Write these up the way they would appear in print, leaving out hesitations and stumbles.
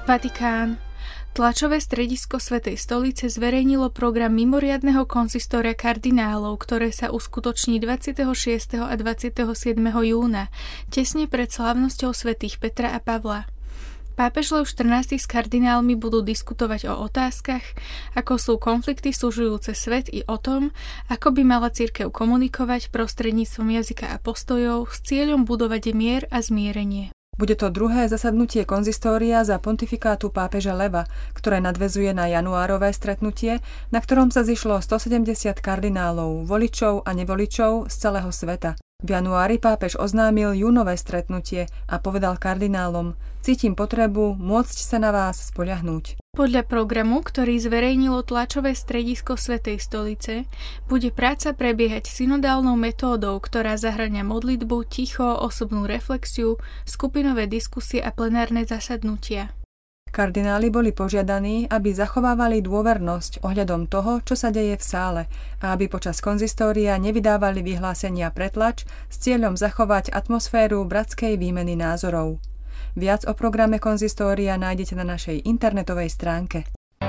Vatikán. Tlačové stredisko Svätej stolice zverejnilo program mimoriadneho konzistória kardinálov, ktoré sa uskutoční 26. a 27. júna, tesne pred slávnosťou svätých Petra a Pavla. Pápež Lev XIV s kardinálmi budú diskutovať o otázkach, ako sú konflikty súžujúce svet i o tom, ako by mala cirkev komunikovať prostredníctvom jazyka a postojov s cieľom budovať mier a zmierenie. Bude to druhé zasadnutie konzistória za pontifikátu pápeža Leva, ktoré nadväzuje na januárové stretnutie, na ktorom sa zišlo 170 kardinálov, voličov a nevoličov z celého sveta. V januári pápež oznámil júnové stretnutie a povedal kardinálom: cítim potrebu môcť sa na vás spoľahnúť. Podľa programu, ktorý zverejnilo tlačové stredisko Svätej stolice, bude práca prebiehať synodálnou metódou, ktorá zahŕňa modlitbu, ticho, osobnú reflexiu, skupinové diskusie a plenárne zasadnutia. Kardináli boli požiadaní, aby zachovávali dôvernosť ohľadom toho, čo sa deje v sále, a aby počas konzistória nevydávali vyhlásenia pre tlač s cieľom zachovať atmosféru bratskej výmeny názorov. Viac o programe konzistória nájdete na našej internetovej stránke.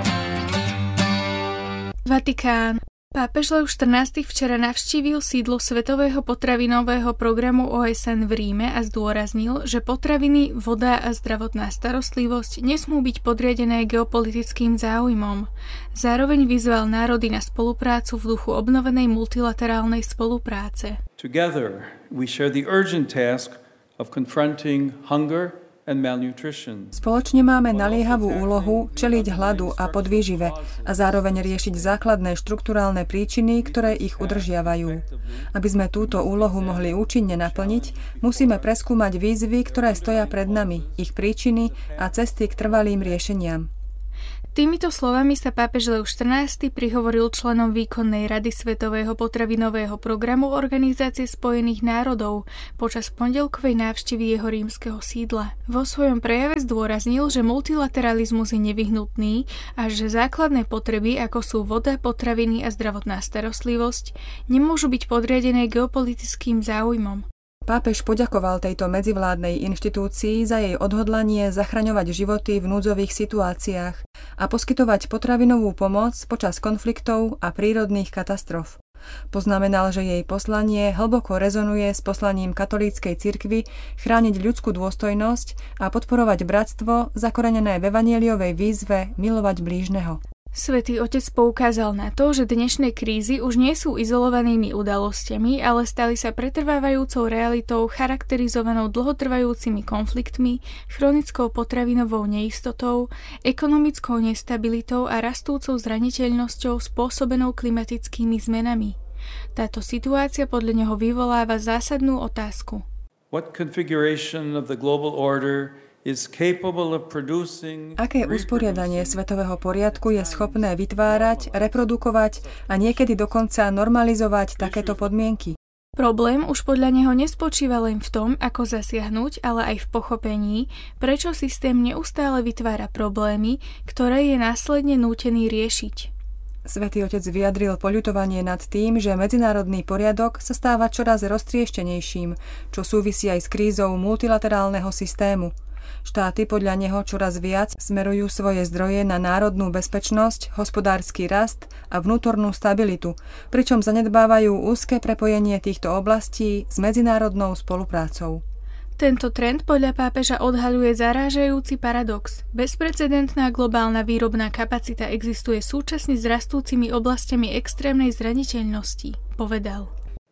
Vatikán. Pápež Lev XIV včera navštívil sídlo Svetového potravinového programu OSN v Ríme a zdôraznil, že potraviny, voda a zdravotná starostlivosť nesmú byť podriadené geopolitickým záujmom. Zároveň vyzval národy na spoluprácu v duchu obnovenej multilaterálnej spolupráce. Together we share the urgent task of confronting hunger. Spoločne máme naliehavú úlohu čeliť hladu a podvýžive a zároveň riešiť základné štrukturálne príčiny, ktoré ich udržiavajú. Aby sme túto úlohu mohli účinne naplniť, musíme preskúmať výzvy, ktoré stoja pred nami, ich príčiny a cesty k trvalým riešeniam. Týmito slovami sa pápež Lev XIV prihovoril členom výkonnej rady Svetového potravinového programu Organizácie spojených národov počas pondelkovej návštevy jeho rímskeho sídla. Vo svojom prejave zdôraznil, že multilateralizmus je nevyhnutný a že základné potreby, ako sú voda, potraviny a zdravotná starostlivosť, nemôžu byť podriadené geopolitickým záujmom. Pápež poďakoval tejto medzivládnej inštitúcii za jej odhodlanie zachraňovať životy v núdzových situáciách a poskytovať potravinovú pomoc počas konfliktov a prírodných katastrof. Poznamenal, že jej poslanie hlboko rezonuje s poslaním katolíckej cirkvi chrániť ľudskú dôstojnosť a podporovať bratstvo zakorenené v evanjeliovej výzve milovať blížneho. Svätý Otec poukázal na to, že dnešné krízy už nie sú izolovanými udalosťami, ale stali sa pretrvávajúcou realitou charakterizovanou dlhotrvajúcimi konfliktmi, chronickou potravinovou neistotou, ekonomickou nestabilitou a rastúcou zraniteľnosťou spôsobenou klimatickými zmenami. Táto situácia podľa neho vyvoláva zásadnú otázku. What configuration of the global order Aké usporiadanie svetového poriadku je schopné vytvárať, reprodukovať a niekedy dokonca normalizovať takéto podmienky? Problém už podľa neho nespočíva len v tom, ako zasiahnuť, ale aj v pochopení, prečo systém neustále vytvára problémy, ktoré je následne nútený riešiť. Svätý Otec vyjadril poľutovanie nad tým, že medzinárodný poriadok sa stáva čoraz roztrieštenejším, čo súvisí aj s krízou multilaterálneho systému. Štáty podľa neho čoraz viac smerujú svoje zdroje na národnú bezpečnosť, hospodársky rast a vnútornú stabilitu, pričom zanedbávajú úzke prepojenie týchto oblastí s medzinárodnou spoluprácou. Tento trend podľa pápeža odhaľuje zarážajúci paradox. Bezprecedentná globálna výrobná kapacita existuje súčasne s rastúcimi oblastiami extrémnej zraniteľnosti, povedal.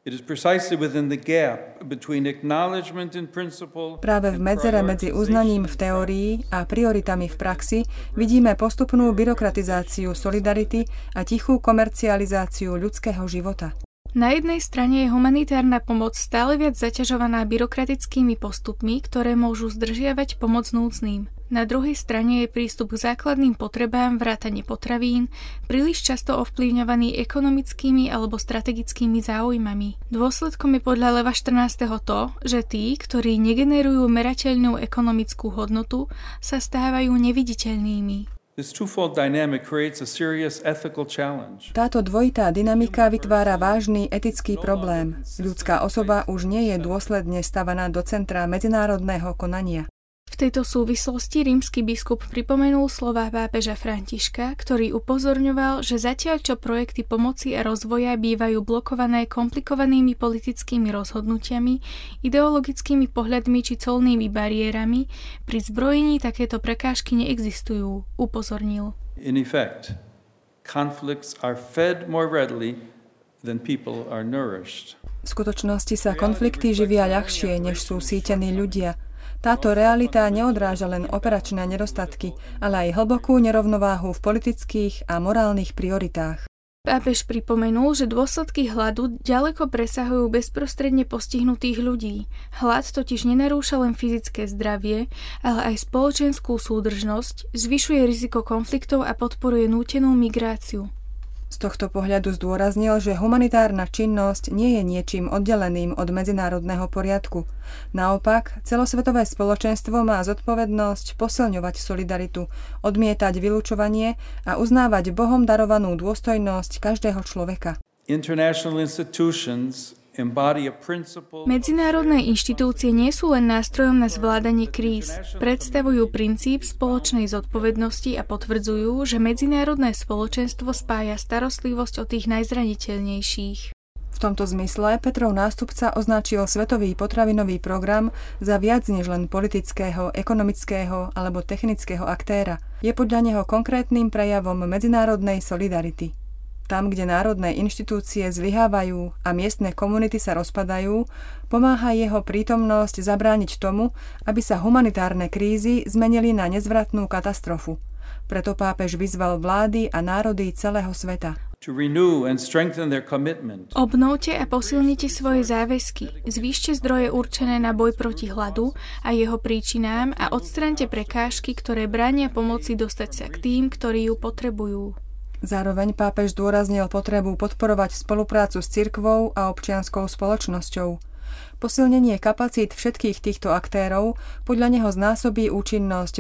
Práve v medzere medzi uznaním v teórii a prioritami v praxi vidíme postupnú byrokratizáciu solidarity a tichú komercializáciu ľudského života. Na jednej strane je humanitárna pomoc stále viac zaťažovaná byrokratickými postupmi, ktoré môžu zdržiavať pomoc núdznym. Na druhej strane je prístup k základným potrebám vrátane potravín príliš často ovplyvňovaný ekonomickými alebo strategickými záujmami. Dôsledkom je podľa Leva XIV to, že tí, ktorí negenerujú merateľnú ekonomickú hodnotu, sa stávajú neviditeľnými. Táto dvojitá dynamika vytvára vážny etický problém. Ľudská osoba už nie je dôsledne stavaná do centra medzinárodného konania. V tejto súvislosti rímsky biskup pripomenul slová pápeža Františka, ktorý upozorňoval, že zatiaľ čo projekty pomoci a rozvoja bývajú blokované komplikovanými politickými rozhodnutiami, ideologickými pohľadmi či colnými bariérami, pri zbrojení takéto prekážky neexistujú, upozornil. In effect, conflicts are fed more readily than people are nourished. V skutočnosti sa konflikty živia ľahšie, než sú sýtení ľudia. Táto realita neodráža len operačné nedostatky, ale aj hlbokú nerovnováhu v politických a morálnych prioritách. Pápež pripomenul, že dôsledky hladu ďaleko presahujú bezprostredne postihnutých ľudí. Hlad totiž nenarúša len fyzické zdravie, ale aj spoločenskú súdržnosť, zvyšuje riziko konfliktov a podporuje nútenú migráciu. Z tohto pohľadu zdôraznil, že humanitárna činnosť nie je niečím oddeleným od medzinárodného poriadku. Naopak, celosvetové spoločenstvo má zodpovednosť posilňovať solidaritu, odmietať vylúčovanie a uznávať Bohom darovanú dôstojnosť každého človeka. International institutions Medzinárodné inštitúcie nie sú len nástrojom na zvládanie kríz. Predstavujú princíp spoločnej zodpovednosti a potvrdzujú, že medzinárodné spoločenstvo spája starostlivosť o tých najzraniteľnejších. V tomto zmysle Petrov nástupca označil Svetový potravinový program za viac než len politického, ekonomického alebo technického aktéra. Je podľa neho konkrétnym prejavom medzinárodnej solidarity. Tam, kde národné inštitúcie zlyhávajú a miestne komunity sa rozpadajú, pomáha jeho prítomnosť zabrániť tomu, aby sa humanitárne krízy zmenili na nezvratnú katastrofu. Preto pápež vyzval vlády a národy celého sveta. Obnovte a posilnite svoje záväzky, zvýšte zdroje určené na boj proti hladu a jeho príčinám a odstraňte prekážky, ktoré bránia pomoci dostať sa k tým, ktorí ju potrebujú. Zároveň pápež zdôraznil potrebu podporovať spoluprácu s cirkvou a občianskou spoločnosťou. Posilnenie kapacít všetkých týchto aktérov podľa neho znásobí účinnosť